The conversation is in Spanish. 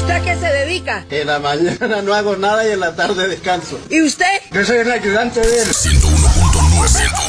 ¿Usted a qué se dedica? En la mañana no hago nada y en la tarde descanso. ¿Y usted? Yo soy el ayudante de él. 101.9